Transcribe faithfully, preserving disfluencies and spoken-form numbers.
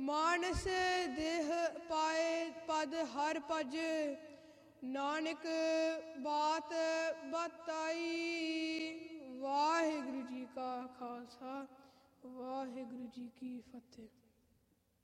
ਮਾਨਸ ਦੇਹ ਪਾਏ ਪਦ ਹਰ ਭਜ, ਨਾਨਕ ਬਾਤ ਬਤਾਈ। ਵਾਹਿਗੁਰੂ ਜੀ ਕਾ ਖਾਲਸਾ, ਵਾਹਿਗੁਰੂ ਜੀ ਕੀ ਫਤਿਹ।